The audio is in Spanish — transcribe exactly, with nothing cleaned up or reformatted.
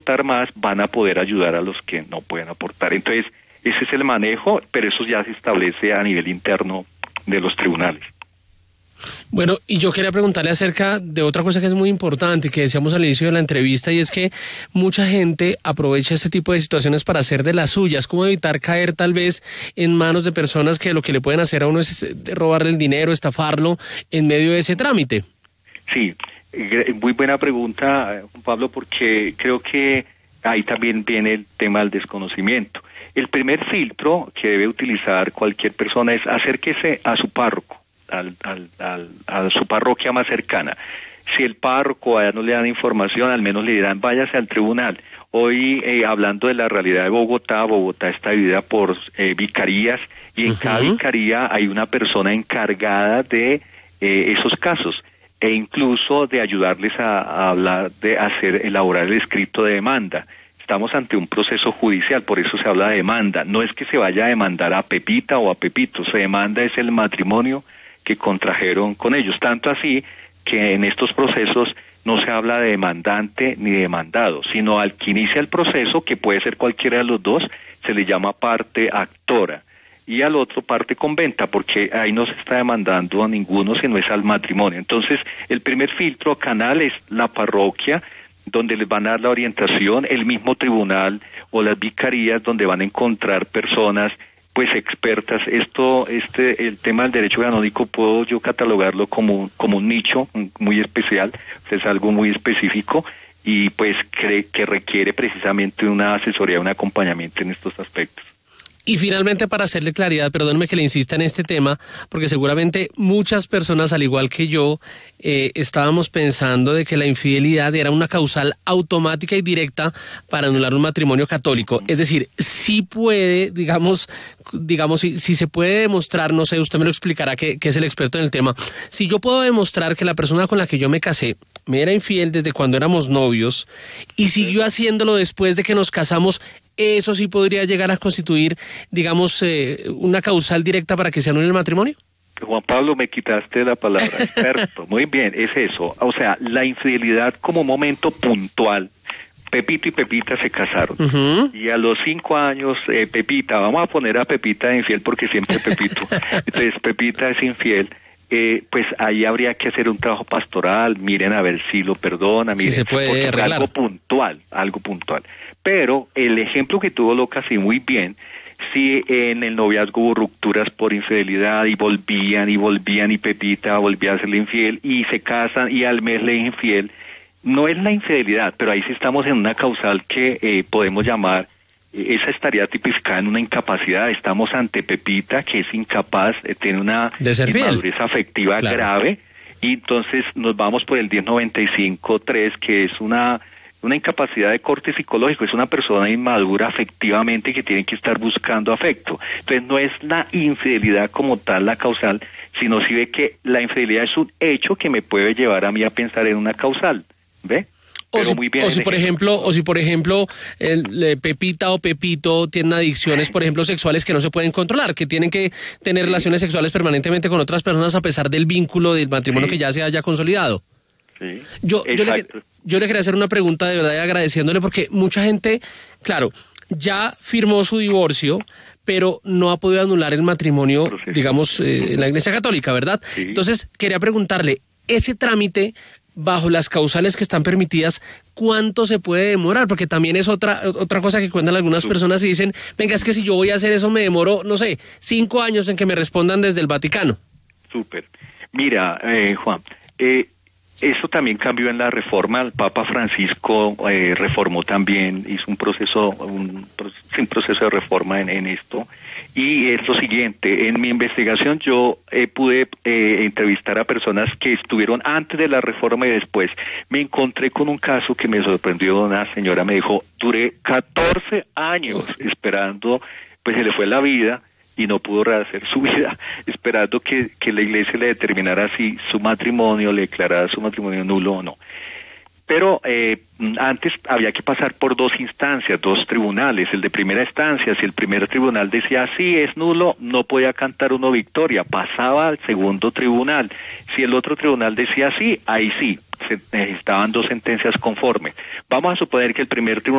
aportar más, van a poder ayudar a los que no pueden aportar. Entonces, ese es el manejo, pero eso ya se establece a nivel interno de los tribunales. Bueno, y yo quería preguntarle acerca de otra cosa que es muy importante, que decíamos al inicio de la entrevista, y es que mucha gente aprovecha este tipo de situaciones para hacer de las suyas. ¿Cómo evitar caer tal vez en manos de personas que lo que le pueden hacer a uno es robarle el dinero, estafarlo en medio de ese trámite? Sí, muy buena pregunta, Juan Pablo, porque creo que ahí también viene el tema del desconocimiento. El primer filtro que debe utilizar cualquier persona es acérquese a su párroco. Al, al, al, a su parroquia más cercana. Si el párroco allá no le dan información, al menos le dirán váyase al tribunal. Hoy, eh, hablando de la realidad de Bogotá, Bogotá está dividida por eh, vicarías, y en uh-huh. cada vicaría hay una persona encargada de eh, esos casos, e incluso de ayudarles a, a hablar, de hacer, elaborar el escrito de demanda. Estamos ante un proceso judicial, por eso se habla de demanda. No es que se vaya a demandar a Pepita o a Pepito, se demanda es el matrimonio que contrajeron con ellos, tanto así que en estos procesos no se habla de demandante ni de demandado, sino al que inicia el proceso, que puede ser cualquiera de los dos, se le llama parte actora, y al otro parte conventa, porque ahí no se está demandando a ninguno, sino es al matrimonio. Entonces, el primer filtro canal es la parroquia, donde les van a dar la orientación, el mismo tribunal o las vicarías, donde van a encontrar personas pues expertas. Esto, este, el tema del derecho canónico puedo yo catalogarlo como, como un nicho muy especial, es algo muy específico, y pues cree que requiere precisamente una asesoría, un acompañamiento en estos aspectos. Y finalmente, para hacerle claridad, perdóneme que le insista en este tema, porque seguramente muchas personas, al igual que yo, eh, estábamos pensando de que la infidelidad era una causal automática y directa para anular un matrimonio católico. Es decir, sí puede, digamos, digamos, si, si se puede demostrar, no sé, usted me lo explicará, que, que es el experto en el tema, si yo puedo demostrar que la persona con la que yo me casé me era infiel desde cuando éramos novios y siguió haciéndolo después de que nos casamos, ¿eso sí podría llegar a constituir, digamos, eh, una causal directa para que se anule el matrimonio? Juan Pablo, me quitaste la palabra, experto. Muy bien, es eso. O sea, la infidelidad como momento puntual. Pepito y Pepita se casaron. Uh-huh. Y a los cinco años, eh, Pepita, vamos a poner a Pepita de infiel porque siempre Pepito. Entonces, Pepita es infiel. Eh, pues ahí habría que hacer un trabajo pastoral, miren a ver si lo perdona, miren, si se puede arreglar. Algo puntual, algo puntual. Pero el ejemplo que tuvo Loca, sí, muy bien, si en el noviazgo hubo rupturas por infidelidad y volvían y volvían y Pepita volvía a serle infiel y se casan y al mes le es infiel, no es la infidelidad, pero ahí sí estamos en una causal que eh, podemos llamar, eh, esa estaría tipificada en una incapacidad. Estamos ante Pepita, que es incapaz, eh, tiene una inmadurez afectiva claro. grave, y entonces nos vamos por el diez noventa y cinco tres, que es una una incapacidad de corte psicológico, es una persona inmadura afectivamente que tiene que estar buscando afecto. Entonces no es la infidelidad como tal la causal, sino si ve que la infidelidad es un hecho que me puede llevar a mí a pensar en una causal, ¿ve? O si, muy bien o si por ejemplo, o si por ejemplo el, el Pepita o Pepito tienen adicciones, por ejemplo, sexuales que no se pueden controlar, que tienen que tener sí. relaciones sexuales permanentemente con otras personas a pesar del vínculo del matrimonio sí. que ya se haya consolidado. Sí, yo, yo, le, yo le quería hacer una pregunta de verdad y agradeciéndole, porque mucha gente, claro, ya firmó su divorcio, pero no ha podido anular el matrimonio, Proceso. digamos, eh, en la Iglesia Católica, ¿verdad? Sí. Entonces, quería preguntarle, ese trámite, bajo las causales que están permitidas, ¿cuánto se puede demorar? Porque también es otra otra cosa que cuentan algunas Súper. personas y dicen, venga, es que si yo voy a hacer eso me demoro, no sé, cinco años en que me respondan desde el Vaticano. Súper. Mira, eh, Juan, eh, eso también cambió en la reforma. El Papa Francisco eh, reformó también, hizo un proceso, un, un proceso de reforma en, en esto. Y es lo siguiente, en mi investigación yo eh, pude eh, entrevistar a personas que estuvieron antes de la reforma y después. Me encontré con un caso que me sorprendió. Una señora me dijo, duré catorce años esperando, pues se le fue la vida y no pudo rehacer su vida, esperando que, que la iglesia le determinara si su matrimonio, le declarara su matrimonio nulo o no. pero eh, antes había que pasar por dos instancias, dos tribunales, el de primera instancia. Si el primer tribunal decía sí, es nulo, no podía cantar uno victoria, pasaba al segundo tribunal. Si el otro tribunal decía sí, ahí sí, se necesitaban dos sentencias conformes. Vamos a suponer que el primer tribunal